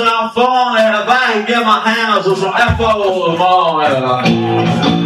out fun, if I can get my hands on some FO tomorrow.